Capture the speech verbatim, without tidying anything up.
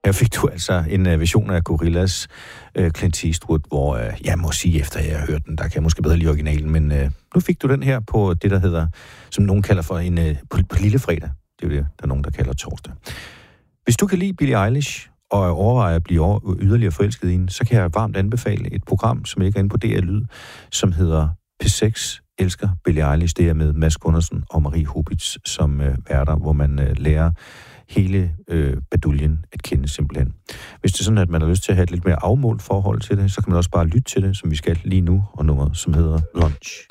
Her fik du altså en uh, version af Gorillaz, uh, Clint Eastwood, hvor uh, jeg må sige, efter jeg har hørt den, der kan jeg måske bedre lide originalen, men uh, nu fik du den her på det, der hedder, som nogen kalder for en uh, på, på lille fredag. Det er jo det, der er nogen, der kalder torsdag. Hvis du kan lide Billie Eilish og overvejer at blive over, yderligere forelsket i hende, så kan jeg varmt anbefale et program, som ligger inde på D R Lyd, som hedder P seks elsker Billie Eilish. Det er med Mads Gundersen og Marie Hubitz som uh, værter, hvor man uh, lærer hele øh, baduljen at kende simpelthen. Hvis det er sådan, at man har lyst til at have et lidt mere afmålt forhold til det, så kan man også bare lytte til det, som vi skal lige nu, og nummeret, som hedder Lunch.